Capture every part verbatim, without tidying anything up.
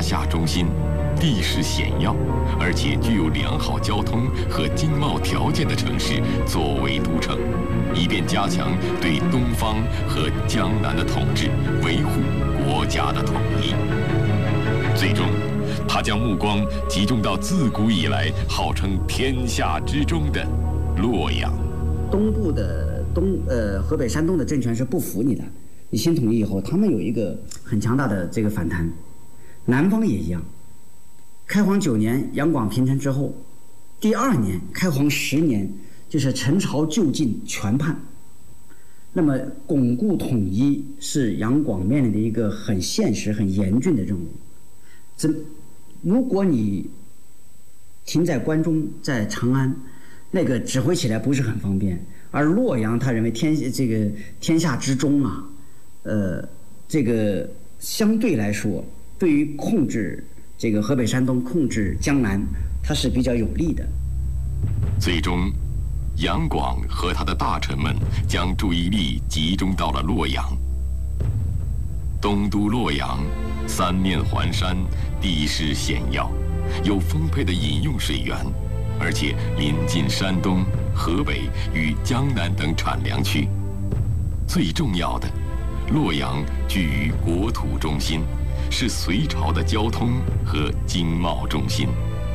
夏中心，地势险要，而且具有良好交通和经贸条件的城市作为都城，以便加强对东方和江南的统治，维护国家的统一。最终，他将目光集中到自古以来号称天下之中的洛阳。 东部的东呃河北、山东的政权是不服你的，你新统一以后，他们有一个很强大的这个反弹。南方也一样，开皇九年，杨广平陈之后，第二年开皇十年，就是陈朝就近全叛。那么巩固统一是杨广面临的一个很现实、很严峻的任务。这如果你停在关中，在长安，那个指挥起来不是很方便。而洛阳，他认为天这个天下之中啊，呃，这个相对来说，对于控制这个河北、山东、控制江南，它是比较有利的。 最终，杨广和他的大臣们将注意力集中到了洛阳。东都洛阳，三面环山，地势险要，有丰沛的饮用水源，而且临近山东、河北与江南等产粮区。最重要的，洛阳居于国土中心，是隋朝的交通和经贸中心。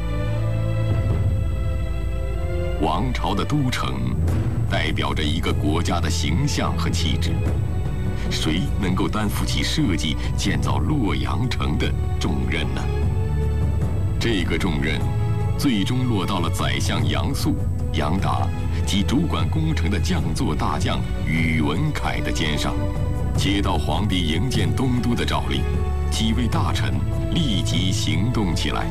王朝的都城，代表着一个国家的形象和气质。谁能够担负起设计建造洛阳城的重任呢？这个重任最终落到了宰相杨素、杨达及主管工程的将作大将宇文恺的肩上。接到皇帝营建东都的诏令，几位大臣立即行动起来。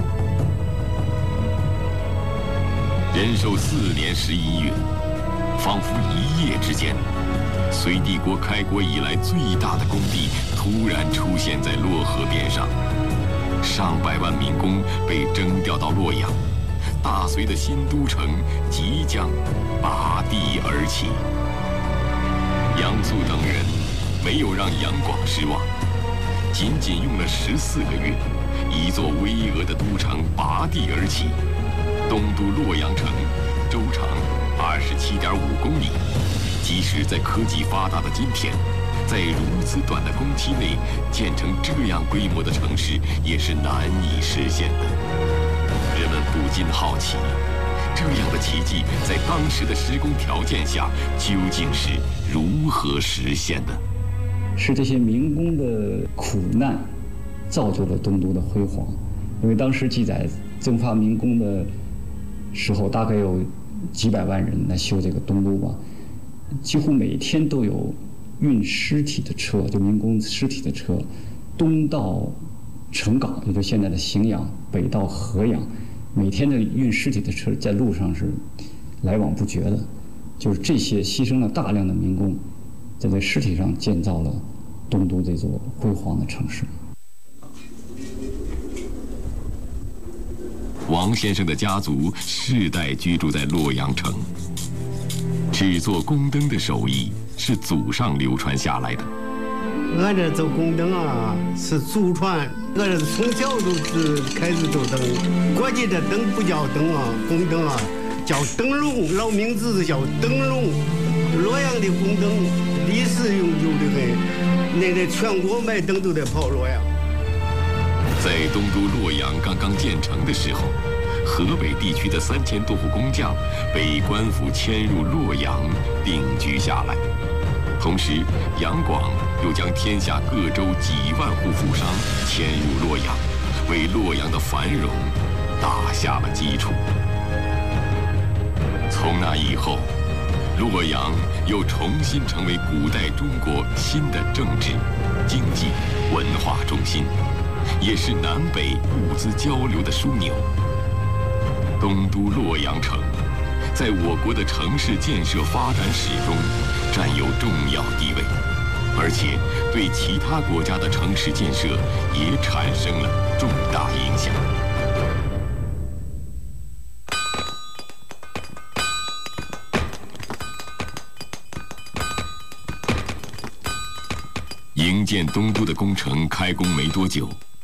仁寿四年十一月，仿佛一夜之间，隋帝国开国以来最大的工地突然出现在洛河边上，上百万民工被征调到洛阳，大隋的新都城即将拔地而起。杨素等人没有让杨广失望，仅仅用了十四个月，一座巍峨的都城拔地而起。东都洛阳城周长二十七点五公里，即使在科技发达的今天，在如此短的工期内建成这样规模的城市，也是难以实现的。人们不禁好奇，这样的奇迹在当时的施工条件下究竟是如何实现的？ 是这些民工的苦难造就了东都的辉煌。因为当时记载征发民工的时候，大概有几百万人来修这个东都吧，几乎每天都有运尸体的车，就民工尸体的车，东到城港，也就现在的荥阳，北到河阳，每天的运尸体的车在路上是来往不绝的。就是这些牺牲了大量的民工，在这尸体上建造了东都这座辉煌的城市。 王先生的家族世代居住在洛阳城，制作宫灯的手艺是祖上流传下来的。 俺这做宫灯啊，是祖传，俺这从小都是开始做灯。国际的灯不叫灯啊，宫灯啊，叫灯笼，老名字是叫灯笼。洛阳的宫灯历史悠久的很，那个全国卖灯都得跑洛阳。 在东都洛阳刚刚建成的时候，河北地区的三千多户工匠被官府迁入洛阳定居下来。同时，杨广又将天下各州几万户富商迁入洛阳，为洛阳的繁荣打下了基础。从那以后，洛阳又重新成为古代中国新的政治、经济、文化中心，也是南北物资交流的枢纽。东都洛阳城在我国的城市建设发展史中占有重要地位，而且对其他国家的城市建设也产生了重大影响。营建东都的工程开工没多久，